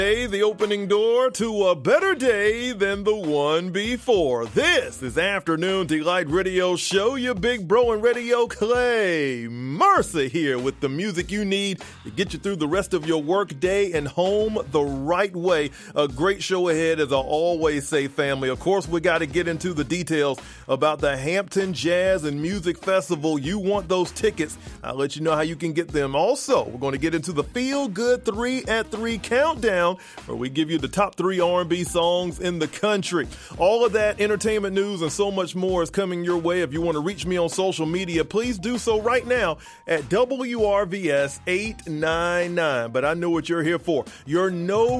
The opening door to a better day than the one before. This is Afternoon Delight Radio Show, your big bro and radio Clay Mercer here with the music you need to get you through the rest of your work day and home the right way. A great show ahead, as I always say, family. Of course, we got to get into the details about the Hampton Jazz and Music Festival. You want those tickets? I'll let you know how you can get them. Also, we're going to get into the Feel Good 3 at 3 countdown, where we give you the top 3 R&B songs in the country. All of that entertainment news and so much more is coming your way. If you want to reach me on social media, please do so right now at WRVS 899. But I know what you're here for. Your No